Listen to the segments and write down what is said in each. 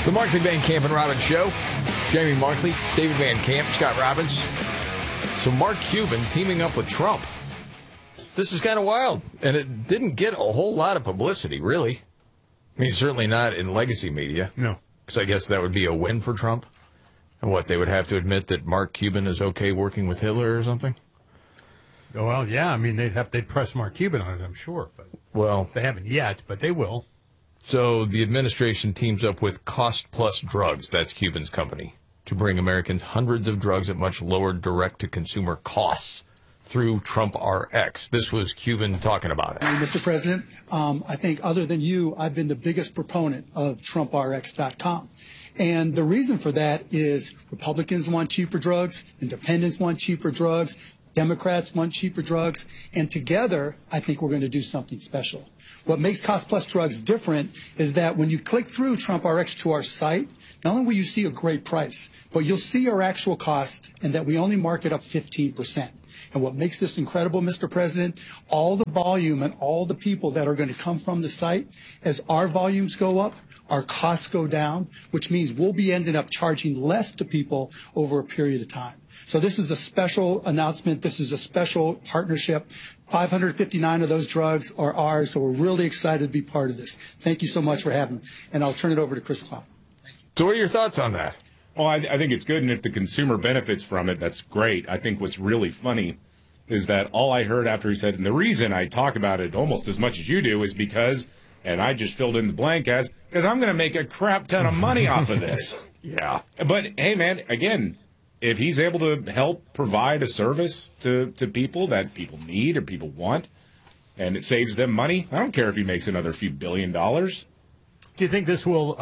The Markley, Van Camp, and Robbins Show. Jamie Markley, David Van Camp, Scott Robbins. So Mark Cuban teaming up with Trump. This is kind of wild. And it didn't get a whole lot of publicity, really. I mean, certainly not in legacy media. No. Because I guess that would be a win for Trump. And what, they would have to admit that Mark Cuban is okay working with Hitler or something? Well, yeah. I mean, they'd press Mark Cuban on it, I'm sure. But Well, they haven't yet, but they will. so the administration teams up with Cost Plus Drugs, that's Cuban's company, to bring Americans hundreds of drugs at much lower direct-to-consumer costs through Trump RX. This was Cuban talking about it. Mr. President, I think other than you, I've been the biggest proponent of TrumpRx.com. And the reason for that is Republicans want cheaper drugs, independents want cheaper drugs, Democrats want cheaper drugs, and together, I think we're going to do something special. What makes Cost Plus Drugs different is that when you click through Trump RX to our site, not only will you see a great price, but you'll see our actual cost and that we only mark it up 15%. And what makes this incredible, Mr. President, all the volume and all the people that are going to come from the site, as our volumes go up, our costs go down, which means we'll be ending up charging less to people over a period of time. So this is a special announcement. This is a special partnership. 559 of those drugs are ours, so we're really excited to be part of this. Thank you so much for having me. And I'll turn it over to Chris Klopp. So what are your thoughts on that? Well, I think it's good, and if the consumer benefits from it, that's great. I think what's really funny is that all I heard after he said, and the reason I talk about it almost as much as you do is because, and I just filled in the blank as, because I'm going to make a crap ton of money off of this. Yeah. But, hey, man, again, if he's able to help provide a service to people that people need or people want, and it saves them money, I don't care if he makes another few $1 billion. Do you think this will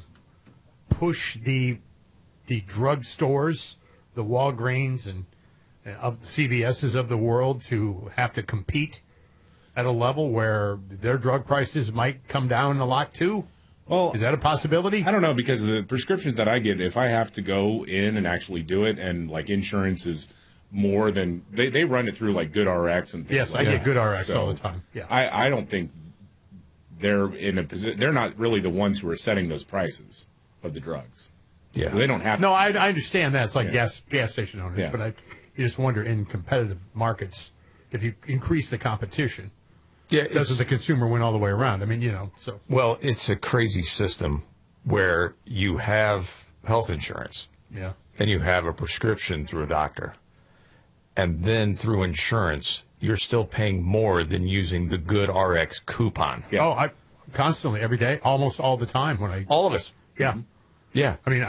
push the drug stores, the Walgreens and of the CVS's of the world to have to compete at a level where their drug prices might come down a lot too? Well, is that a possibility? I don't know, because the prescriptions that I get, if I have to go in and actually do it, and like insurance is more than they run it through like GoodRx and things. Yes, like I that. get GoodRx So all the time. Yeah, I don't think they're in a position. They're not really the ones who are setting those prices of the drugs. Yeah, they don't have. No, I understand that. It's like gas station owners, Yeah. but you just wonder in competitive markets if you increase the competition. Yeah, doesn't the consumer win all the way around? I mean, so. Well, it's a crazy system where you have health insurance. Yeah. And you have a prescription through a doctor. And then through insurance, you're still paying more than using the GoodRx coupon. Yeah. Oh, I constantly, every day, almost all the time when I. All of us. Yeah. Mm-hmm. Yeah. I mean,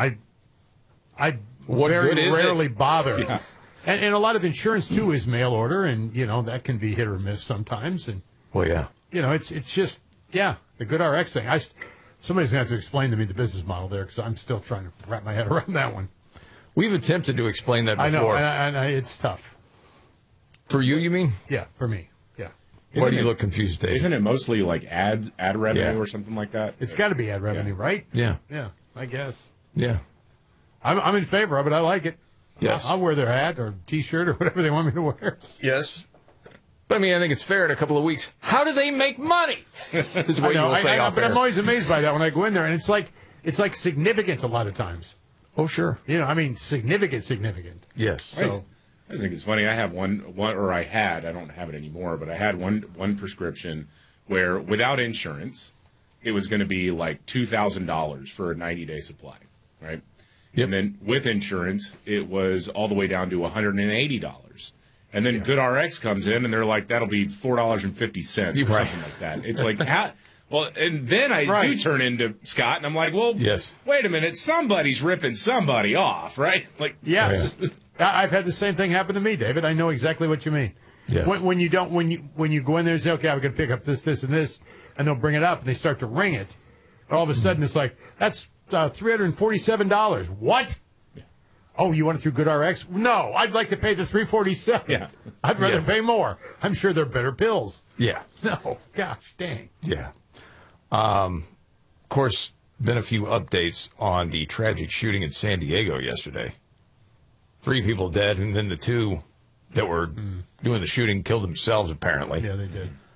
I What very good is rarely it? bother. Yeah. And a lot of insurance, too, is mail order, and, that can be hit or miss sometimes. And, Well, yeah. it's just, the GoodRx thing. Somebody's going to have to explain to me the business model there because I'm still trying to wrap my head around that one. We've attempted to explain that before. I know, and it's tough. For you mean? Yeah, for me, yeah. Why do you look confused, Dave? Isn't it mostly like ad revenue Yeah. or something like that? It's got to be ad revenue, right? Yeah. Yeah, I guess. Yeah. I'm in favor of it. I like it. Yes. I'll wear their hat or T-shirt or whatever they want me to wear. Yes. But, I mean, I think it's fair in a couple of weeks. How do they make money? This is what you will say off but air. I'm always amazed by that when I go in there, and it's like significant a lot of times. Oh, sure. I mean, significant. Yes. So, I think it's funny. I have one, or I had. I don't have it anymore, but I had one prescription where, without insurance, it was going to be like $2,000 for a 90-day supply, right? Yep. And then with insurance, it was all the way down to $180. And then GoodRx comes in, and they're like, that'll be $4.50 or something like that. It's like, how? Well, and then I do turn into Scott, and I'm like, well, Yes. wait a minute, somebody's ripping somebody off, right? Like, yes. I've had the same thing happen to me, David. I know exactly what you mean. Yes. When you go in there and say, okay, I'm going to pick up this, and this, and they'll bring it up, and they start to ring it. All of a sudden, it's like, that's $347. What? Yeah. Oh, you want it through GoodRx? No, I'd like to pay the $347. Yeah. I'd rather pay more. I'm sure they're better pills. Yeah. No, gosh, dang. Yeah. Of course, been a few updates on the tragic shooting in San Diego yesterday. 3 people dead, and then the 2 that were doing the shooting killed themselves, apparently. Yeah, they did.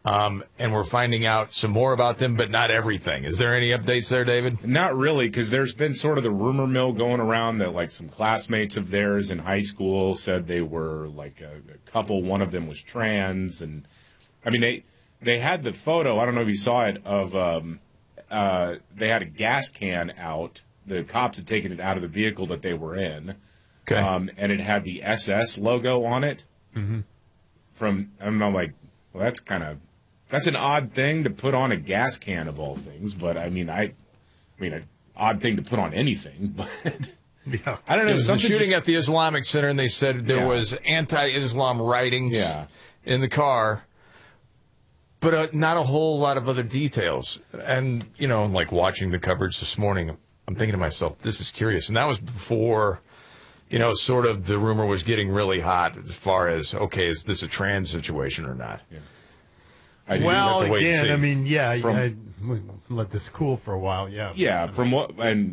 And we're finding out some more about them, but not everything. Is there any updates there, David? Not really, because there's been sort of the rumor mill going around that like some classmates of theirs in high school said they were like a couple. One of them was trans, and I mean they had the photo. I don't know if you saw it of they had a gas can out. The cops had taken it out of the vehicle that they were in, Okay. And it had the SS logo on it. Mm-hmm. From I don't know, like, well, that's an odd thing to put on a gas can of all things. But I mean, an odd thing to put on anything. But Yeah. I don't know. It was the something shooting just- at the Islamic Center, and they said there Yeah. was anti-Islam writings Yeah. in the car, but not a whole lot of other details. And, like watching the coverage this morning, I'm thinking to myself, this is curious. And that was before, sort of the rumor was getting really hot as far as, okay, is this a trans situation or not? Yeah. Well, have to wait and again, see. I mean, yeah, From- we let this cool for a while. Yeah. Yeah, from what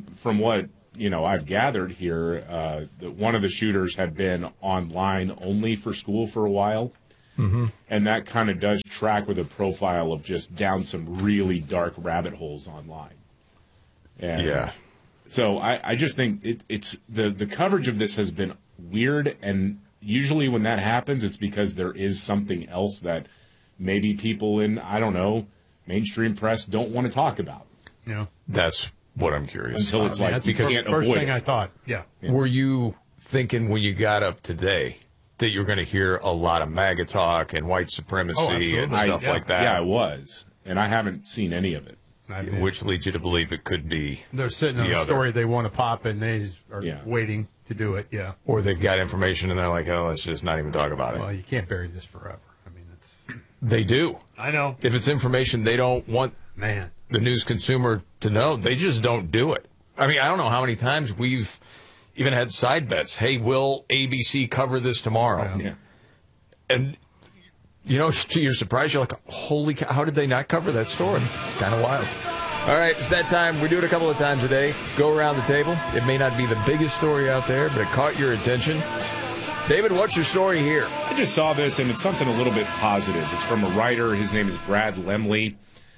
I've gathered here, that one of the shooters had been online only for school for a while, and that kind of does track with a profile of just down some really dark rabbit holes online. And Yeah. So I just think it's the coverage of this has been weird, and usually when that happens, it's because there is something else that maybe people in, I don't know, mainstream press don't want to talk about Yeah. That's what I'm curious until about. it's like That's you the can't first avoid thing it. I thought. Yeah. Were you thinking when you got up today that you were going to hear a lot of MAGA talk and white supremacy absolutely. and stuff like that? Yeah, I was, and I haven't seen any of it. I mean, Which leads you to believe it could be, they're sitting on the a other. story they want to pop, and they just are Yeah. waiting to do it. Yeah. or they've got information and they're like, oh, let's just not even talk about it. Well, you can't bury this forever. I mean, it's. They do. I know. If it's information they don't want Man. the news consumer to know, they just don't do it. I mean, I don't know how many times we've even had side bets. Hey, will ABC cover this tomorrow? Yeah. And, to your surprise, you're like, holy cow, how did they not cover that story? It's kind of wild. All right, it's that time. We do it a couple of times a day. Go around the table. It may not be the biggest story out there, but it caught your attention. David, what's your story here? I just saw this, and it's something a little bit positive. It's from a writer. His name is Brad Lemley.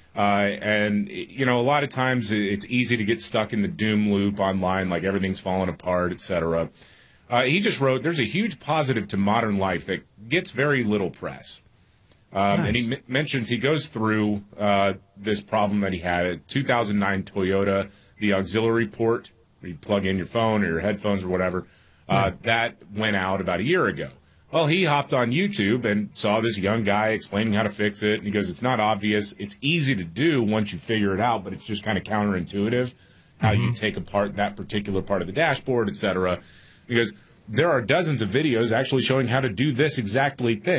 And, a lot of times it's easy to get stuck in the doom loop online, like everything's falling apart, etc. He just wrote, there's a huge positive to modern life that gets very little press. And he mentions, he goes through this problem that he had. A 2009 Toyota, the auxiliary port, where you plug in your phone or your headphones or whatever, that went out about a year ago. Well, he hopped on YouTube and saw this young guy explaining how to fix it. And he goes, it's not obvious. It's easy to do once you figure it out, but it's just kind of counterintuitive how you take apart that particular part of the dashboard, et cetera. Because there are dozens of videos actually showing how to do this exact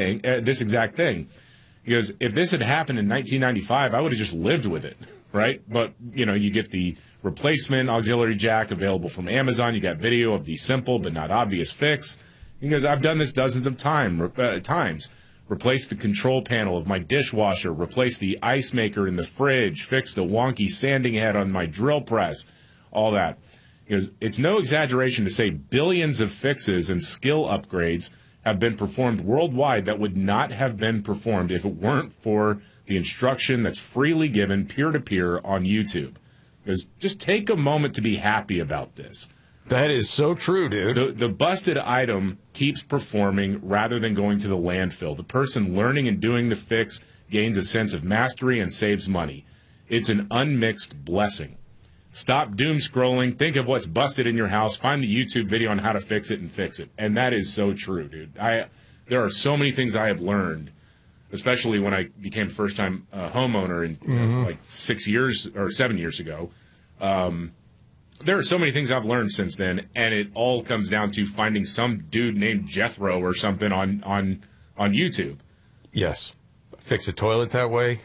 thing. Because if this had happened in 1995, I would have just lived with it, right? But, you get the replacement auxiliary jack available from Amazon. You got video of the simple but not obvious fix. Because I've done this dozens of times. Replace the control panel of my dishwasher, replace the ice maker in the fridge, fix the wonky sanding head on my drill press, all that. Because it's no exaggeration to say billions of fixes and skill upgrades have been performed worldwide that would not have been performed if it weren't for the instruction that's freely given peer-to-peer on YouTube. Because just take a moment to be happy about this. That is so true, dude. The busted item keeps performing rather than going to the landfill. The person learning and doing the fix gains a sense of mastery and saves money. It's an unmixed blessing. Stop doom scrolling. Think of what's busted in your house. Find the YouTube video on how to fix it and fix it. And that is so true, dude. There are so many things I have learned, especially when I became first-time homeowner in like 7 years ago. There are so many things I've learned since then, and it all comes down to finding some dude named Jethro or something on YouTube. Yes. Fix a toilet that way.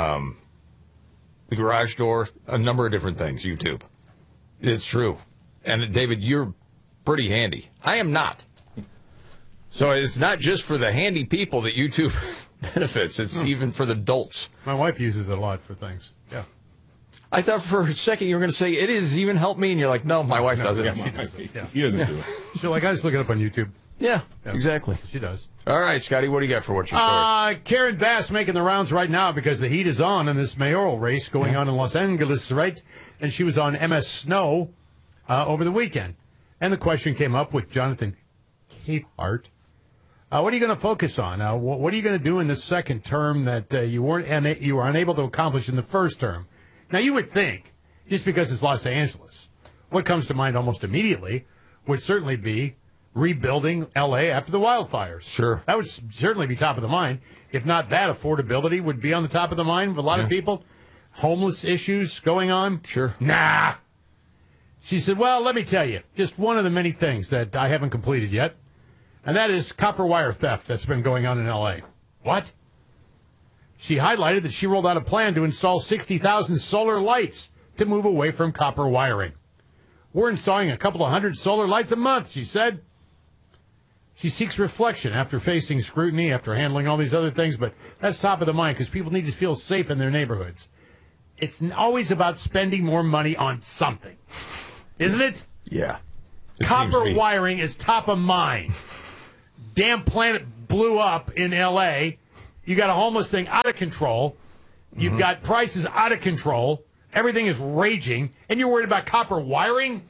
The garage door, a number of different things, YouTube. It's true. And, David, you're pretty handy. I am not. So it's not just for the handy people that YouTube benefits. It's even for the dolts. My wife uses it a lot for things. Yeah. I thought for a second you were going to say, it has even helped me. And you're like, no, my wife does it. Yeah, she does it. Yeah. He doesn't do it. She's like, I just look it up on YouTube. Yeah, exactly. She does. All right, Scotty, what do you got for what's your story? Karen Bass making the rounds right now because the heat is on in this mayoral race going on in Los Angeles, right? And she was on MS Snow over the weekend. And the question came up with Jonathan Capehart. What are you going to focus on? What are you going to do in the second term that you were unable to accomplish in the first term? Now, you would think, just because it's Los Angeles, what comes to mind almost immediately would certainly be rebuilding L.A. after the wildfires. Sure. That would certainly be top of the mind. If not that, affordability would be on the top of the mind of a lot of people. Homeless issues going on. Sure. Nah. She said, well, let me tell you, just one of the many things that I haven't completed yet, and that is copper wire theft that's been going on in L.A. What? She highlighted that she rolled out a plan to install 60,000 solar lights to move away from copper wiring. We're installing a couple of hundred solar lights a month, she said. She seeks reflection after facing scrutiny, after handling all these other things, but that's top of the mind because people need to feel safe in their neighborhoods. It's always about spending more money on something, isn't it? Yeah. Copper wiring is top of mind. Damn planet blew up in L.A. You got a homeless thing out of control. You've got prices out of control. Everything is raging, and you're worried about copper wiring?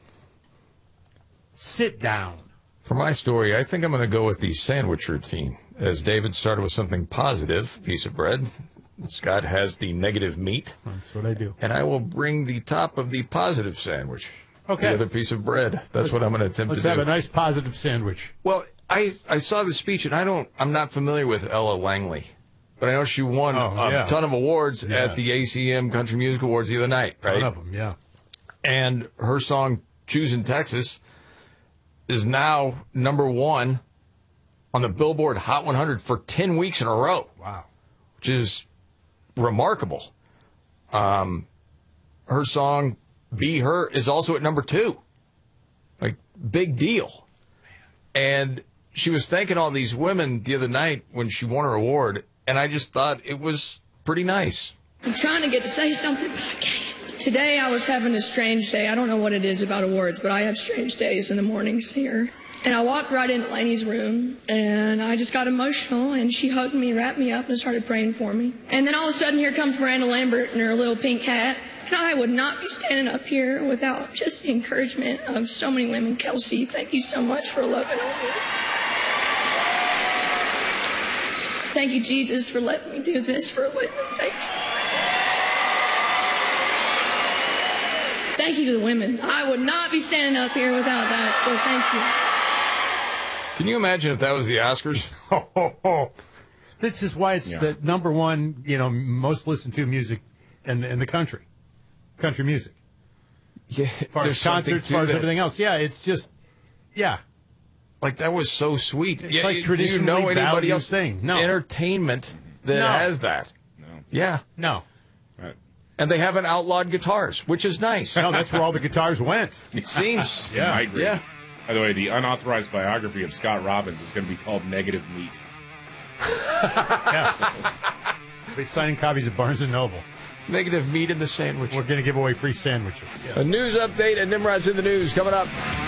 Sit down. For my story, I think I'm going to go with the sandwich routine. As David started with something positive, piece of bread. Scott has the negative meat. That's what I do. And I will bring the top of the positive sandwich. Okay. The other piece of bread. That's what I'm going to attempt to do. Let's have a nice positive sandwich. Well, I saw the speech, and I'm not familiar with Ella Langley. But I know she won a ton of awards at the ACM Country Music Awards the other night, right? One of them, yeah. And her song, Choosing Texas, is now #1 on the Billboard Hot 100 for 10 weeks in a row. Wow. Which is remarkable. Her song, Be Her, is also at #2. Like, big deal. And she was thanking all these women the other night when she won her award, and I just thought it was pretty nice. I'm trying to get to say something, but I can't. Today I was having a strange day. I don't know what it is about awards, but I have strange days in the mornings here. And I walked right into Lainey's room, and I just got emotional, and she hugged me, wrapped me up, and started praying for me. And then all of a sudden, here comes Miranda Lambert in her little pink hat. And I would not be standing up here without just the encouragement of so many women. Kelsey, thank you so much for loving on me. Thank you, Jesus, for letting me do this for a living. Thank you. Thank you to the women. I would not be standing up here without that, so thank you. Can you imagine if that was the Oscars? This is why it's the #1, most listened to music in the country. Country music. Yeah. As far as concerts, as far as everything else. Yeah, it's just, Like, that was so sweet. It's like traditionally do you know anybody else thing? No. Entertainment that has that? No. Yeah. No. And they haven't outlawed guitars, which is nice. No, that's where all the guitars went. It seems. I agree. Yeah. By the way, the unauthorized biography of Scott Robbins is going to be called Negative Meat. They're signing copies of Barnes & Noble. Negative meat in the sandwich. We're going to give away free sandwiches. Yeah. A news update and Nimrod's in the news coming up.